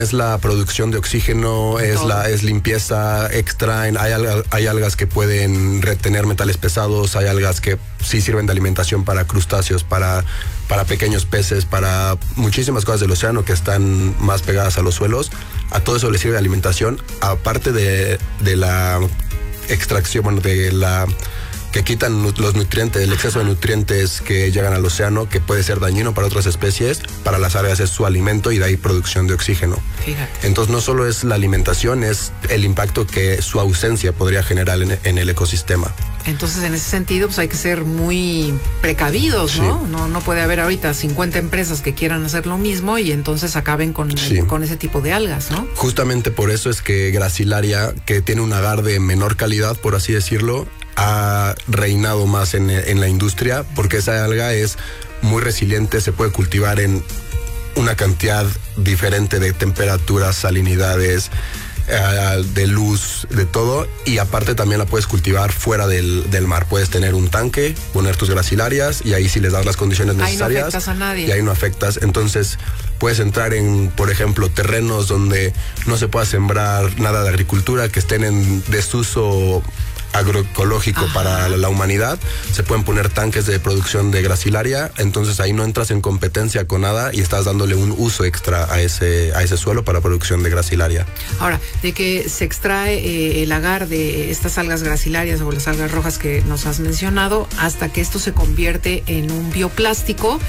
Es la producción de oxígeno, es limpieza, extraen, hay algas que pueden retener metales pesados, hay algas que sí sirven de alimentación para crustáceos, para pequeños peces, para muchísimas cosas del océano que están más pegadas a los suelos. A todo eso le sirve de alimentación, aparte de la extracción, bueno, de la que quitan los nutrientes, el exceso de nutrientes que llegan al océano, que puede ser dañino para otras especies. Para las algas es su alimento y de ahí producción de oxígeno. Fíjate. Entonces no solo es la alimentación, es el impacto que su ausencia podría generar en el ecosistema. Entonces, en ese sentido, pues hay que ser muy precavidos, ¿no? Sí. No puede haber ahorita 50 empresas que quieran hacer lo mismo y entonces acaben con ese tipo de algas, ¿no? Justamente por eso es que Gracilaria, que tiene un agar de menor calidad, por así decirlo, ha reinado más en la industria, porque esa alga es muy resiliente, se puede cultivar en una cantidad diferente de temperaturas, salinidades, de luz, de todo, y aparte también la puedes cultivar fuera del mar. Puedes tener un tanque, poner tus gracilarias y ahí sí les das las condiciones necesarias. Ahí no afectas a nadie. Y ahí no afectas. Entonces puedes entrar en, por ejemplo, terrenos donde no se pueda sembrar nada de agricultura, que estén en desuso agroecológico para la humanidad. Se pueden poner tanques de producción de gracilaria, entonces ahí no entras en competencia con nada y estás dándole un uso extra a ese suelo para producción de gracilaria. Ahora, de que se extrae el agar de estas algas gracilarias o las algas rojas que nos has mencionado, hasta que esto se convierte en un bioplástico,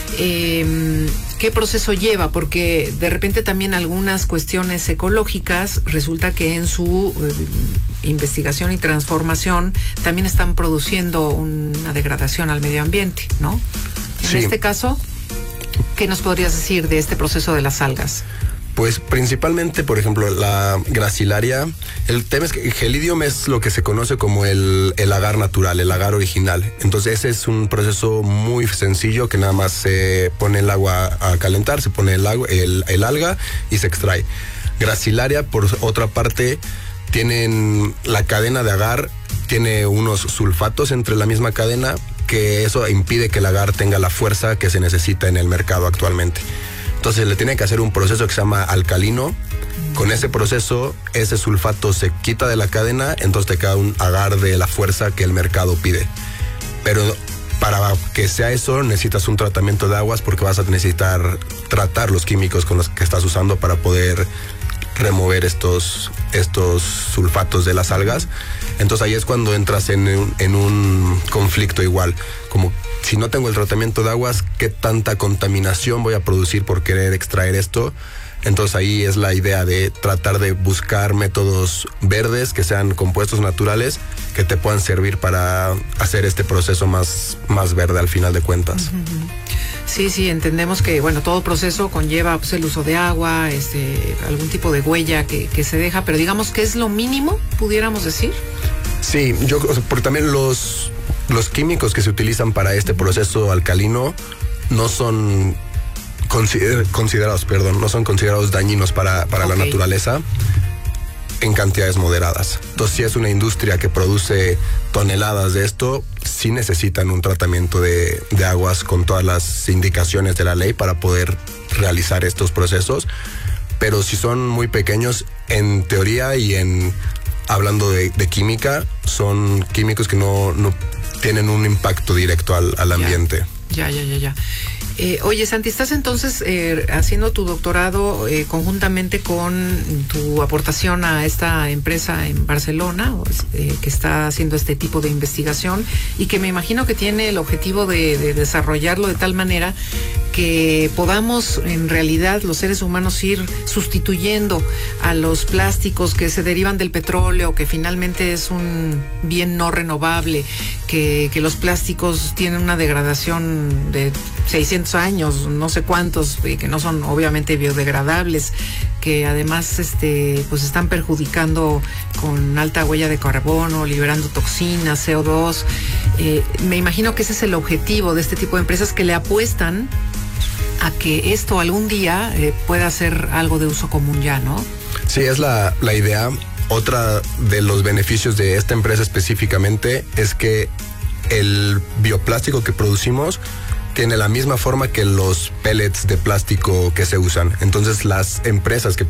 ¿qué proceso lleva? Porque de repente también algunas cuestiones ecológicas resulta que en su investigación y transformación también están produciendo una degradación al medio ambiente, ¿no? En este caso, ¿qué nos podrías decir de este proceso de las algas? Pues principalmente, por ejemplo, la gracilaria, el tema es que Gelidium es lo que se conoce como el agar natural, el agar original. Entonces ese es un proceso muy sencillo que nada más se pone el agua a calentar, se pone el alga y se extrae. Gracilaria, por otra parte, tienen la cadena de agar, tiene unos sulfatos entre la misma cadena, que eso impide que el agar tenga la fuerza que se necesita en el mercado actualmente. Entonces le tiene que hacer un proceso que se llama alcalino. Con ese proceso, ese sulfato se quita de la cadena, entonces te queda un agar de la fuerza que el mercado pide. Pero para que sea eso, necesitas un tratamiento de aguas, porque vas a necesitar tratar los químicos con los que estás usando para poder remover estos sulfatos de las algas. Entonces ahí es cuando entras en un conflicto igual, como si no tengo el tratamiento de aguas, ¿qué tanta contaminación voy a producir por querer extraer esto? Entonces ahí es la idea de tratar de buscar métodos verdes, que sean compuestos naturales, que te puedan servir para hacer este proceso más verde al final de cuentas. Sí, entendemos que, bueno, todo proceso conlleva pues, el uso de agua, algún tipo de huella que se deja, pero digamos que es lo mínimo, pudiéramos decir. Sí, porque también los químicos que se utilizan para este proceso alcalino no son considerados dañinos para la naturaleza en cantidades moderadas. Entonces, si es una industria que produce toneladas de esto, sí necesitan un tratamiento de aguas con todas las indicaciones de la ley para poder realizar estos procesos. Pero si son muy pequeños, en teoría y hablando de química, son químicos que no tienen un impacto directo al ambiente. Ya. Oye, Santi, estás entonces haciendo tu doctorado conjuntamente con tu aportación a esta empresa en Barcelona, que está haciendo este tipo de investigación y que me imagino que tiene el objetivo de desarrollarlo de tal manera que podamos en realidad los seres humanos ir sustituyendo a los plásticos que se derivan del petróleo, que finalmente es un bien no renovable, que los plásticos tienen una degradación de 600 años, no sé cuántos, que no son obviamente biodegradables, que además pues están perjudicando con alta huella de carbono, liberando toxinas, CO2. Me imagino que ese es el objetivo de este tipo de empresas que le apuestan a que esto algún día pueda ser algo de uso común ya, ¿no? Sí, es la idea. Otra de los beneficios de esta empresa específicamente es que el bioplástico que producimos tiene la misma forma que los pellets de plástico que se usan. Entonces las empresas que